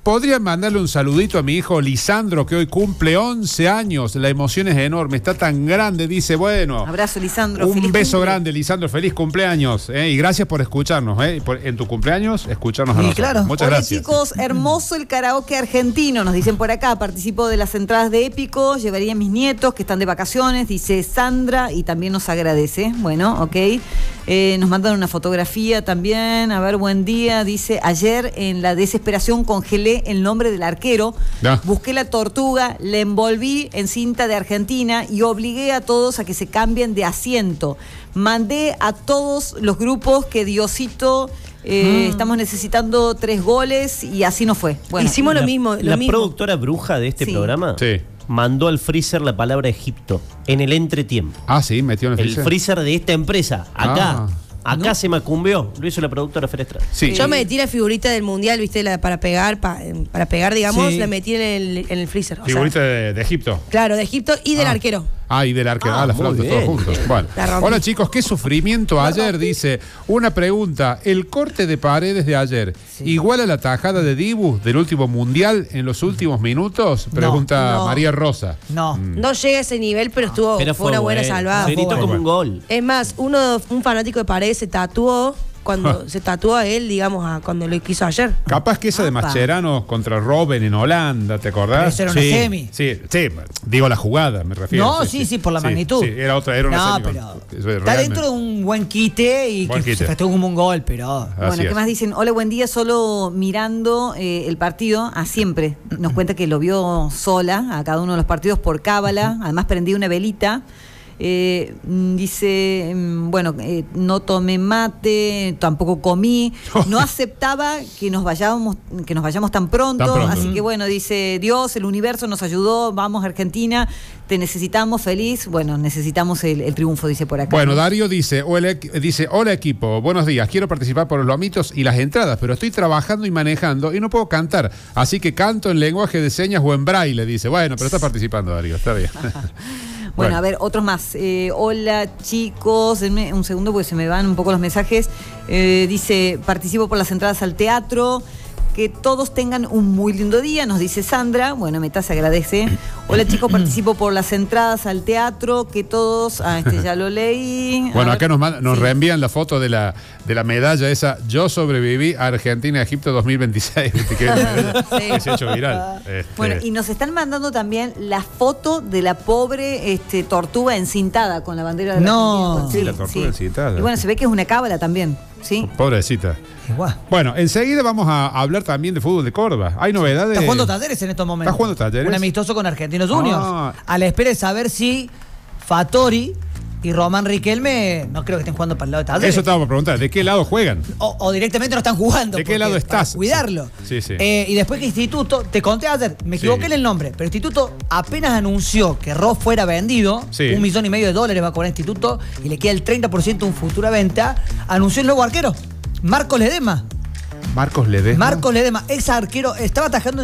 ¿podrían mandarle un saludito a mi hijo Lisandro, que hoy cumple 11 años? La emoción es enorme, está tan grande, dice, bueno. Abrazo, Lisandro. Un beso grande, Lisandro, feliz cumpleaños. Y gracias por escucharnos, en tu cumpleaños, escucharnos a nosotros. Claro. Muchas Hola, gracias. chicos, hermoso el karaoke argentino, nos dicen por acá. Participo de las entradas de Épico, llevaría a mis nietos que están de vacaciones, dice Sandra, y también nos agradece. Bueno, ok. Nos mandan una fotografía también. A ver, buen día. Dice, ayer en la desesperación congelé el nombre del arquero. Busqué la tortuga, la envolví en cinta de Argentina y obligué a todos a que se cambien de asiento. Mandé a todos los grupos que Diosito... estamos necesitando 3 goles y así no fue. Bueno, hicimos lo mismo. La productora bruja de este programa mandó al freezer la palabra Egipto en el entretiempo. Ah, sí, metió en el freezer. El freezer de esta empresa, acá. Acá se macumbeó, lo hizo la productora Ferestra. Sí. Yo me metí la figurita del mundial, viste, para pegar, digamos, la metí en el freezer. Figurita de Egipto. Claro, de Egipto y del arquero. Y del arquero, la flauta, todos juntos. Bueno. Hola chicos, qué sufrimiento ayer, dice. Una pregunta, el corte de Paredes de ayer, ¿igual a la tajada de Dibu del último mundial en los últimos minutos? Pregunta María Rosa. No llega a ese nivel, pero fue una buena salvada. Se gritó como un gol. Es más, un fanático de Paredes se tatuó cuando se tatuó a él, digamos, cuando lo quiso ayer. Capaz que esa de Mascherano contra Robben en Holanda, ¿te acordás? Esa era una semi. Sí, digo la jugada, me refiero. No, sí, por la magnitud. Sí, era una semi. Pero está dentro de un buen quite y que se festejó como un gol, pero... Bueno, ¿qué más dicen? Hola, buen día, solo mirando el partido a siempre. Nos cuenta que lo vio sola a cada uno de los partidos por cábala, además prendí una velita. Dice, no tomé mate, tampoco comí, no aceptaba que nos vayamos tan pronto. Así que bueno, dice, Dios, el universo nos ayudó, vamos Argentina, te necesitamos, feliz. Bueno, necesitamos el triunfo, dice por acá. Bueno, Darío dice, hola equipo, buenos días, quiero participar por los lomitos y las entradas, pero estoy trabajando y manejando y no puedo cantar, así que canto en lenguaje de señas o en braille, dice. Bueno, pero está participando, Darío, está bien. Bueno, a ver, otros más. Hola, chicos. Denme un segundo porque se me van un poco los mensajes. Dice, participo por las entradas al teatro. Que todos tengan un muy lindo día, nos dice Sandra. Bueno, Meta se agradece. Hola, chicos, participo por las entradas al teatro. Que todos... ya lo leí. Bueno, acá nos reenvían la foto de la medalla esa. Yo sobreviví a Argentina-Egipto 2026. Que se ha hecho viral. Bueno, y nos están mandando también la foto de la pobre tortuga encintada con la bandera de la Argentina. Sí, la tortuga encintada. Y bueno, se ve que es una cábala también. Sí. Pobrecita. Bueno, enseguida vamos a hablar también de fútbol de Córdoba. Hay novedades. Está jugando Talleres en estos momentos. ¿Está jugando Talleres? Un amistoso con Argentinos Juniors. A la espera de saber si Fattori y Román Riquelme no creo que estén jugando para el lado de Talleres. Eso estaba por preguntar, ¿de qué lado juegan? O directamente no están jugando. ¿De qué lado estás? Para cuidarlo. Sí. Y después que Instituto, te conté ayer, me equivoqué en el nombre, pero Instituto apenas anunció que Ross fuera vendido, $1,5 millones va a cobrar Instituto y le queda el 30% en futura venta, anunció el nuevo arquero, Marcos Ledesma. Marcos Ledesma, ex arquero, estaba atajando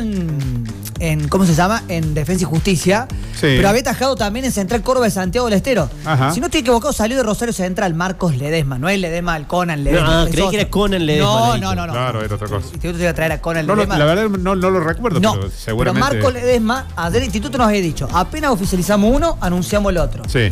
en ¿cómo se llama? En Defensa y Justicia, pero había atajado también en Central Córdoba de Santiago del Estero. Si no estoy equivocado, salió de Rosario Central, Marcos Ledesma, no es Ledesma, el Conan Ledesma. No, creí que era Conan Ledesma. No. Claro, era otra cosa. El Instituto te iba a traer a Conan Ledesma. La verdad no lo recuerdo, pero seguramente... Pero Marcos Ledesma, ayer el Instituto nos había dicho, apenas oficializamos uno, anunciamos el otro. Sí.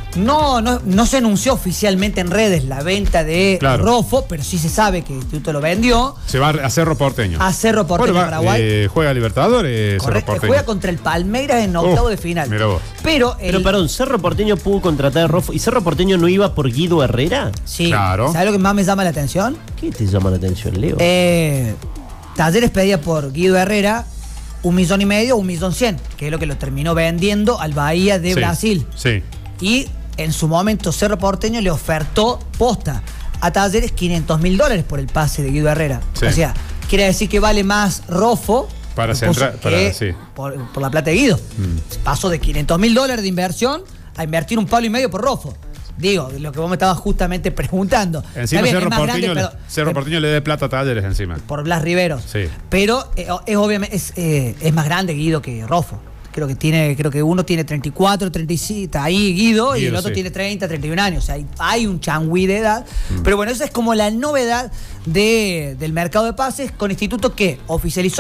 No se anunció oficialmente en redes la venta de Rofo, pero sí se sabe que el Instituto lo vendió. Se va a Cerro Porteño. A Cerro Porteño, Paraguay. Juega Libertadores. Correcto, juega contra el Palmeiras en octavo de final. Mira vos. Pero perdón, Cerro Porteño pudo contratar a Rofo. ¿Y Cerro Porteño no iba por Guido Herrera? Sí. Claro. ¿Sabes lo que más me llama la atención? ¿Qué te llama la atención, Leo? Talleres pedía por Guido Herrera $1,5 millones, $1,100,000, que es lo que lo terminó vendiendo al Bahía de Brasil. Sí. Y en su momento Cerro Porteño le ofertó posta a Talleres $500,000 por el pase de Guido Herrera. O sea, quiere decir que vale más Rofo para centrar, por la plata de Guido. Pasó de $500,000 de inversión a invertir $1,5 millones por Rofo. Digo, lo que vos me estabas justamente preguntando. Encima Cerro Porteño le dé plata a Talleres encima. Por Blas Riveros. Sí. Pero obviamente es más grande Guido que Rofo. Creo que uno tiene 34, 35, está ahí Guido y el otro tiene 30, 31 años. O sea, hay un changüí de edad. Pero bueno, esa es como la novedad del mercado de pases con Instituto que oficializó